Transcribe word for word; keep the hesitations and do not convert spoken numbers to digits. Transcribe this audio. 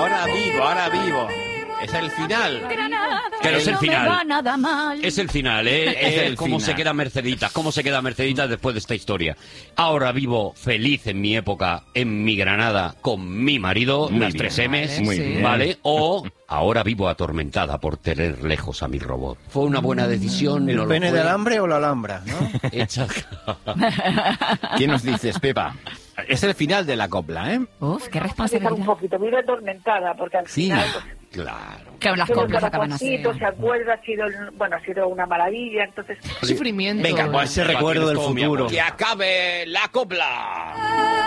ahora vivo, ahora vivo. Es el final. Pero es el No final. me va nada mal. Es el final, ¿eh? Es Es el el cómo final. se queda Mercedita, cómo se queda Mercedita después de esta historia. Ahora vivo feliz en mi época, en mi Granada, con mi marido, Muy las bien. tres M's, Vale, Muy sí. bien. ¿vale? O ahora vivo atormentada por tener lejos a mi robot. ¿Fue una buena decisión? ¿El ¿No lo pene fue? de alambre o la alhambra, no? Hecha- ¿Qué nos dices, Pepa? Es el final de la copla, ¿eh? Uf, qué Dejar un responsabilidad. poquito, vive atormentada, porque al Sí. final... Pues, Claro. Que las todo el coplas acaban así. corazoncito, se acuerda, ha sido, bueno, ha sido una maravilla, entonces... Sufrimiento. Venga, pues ese recuerdo del Tienes todo mi futuro. amor. ¡Que acabe la copla!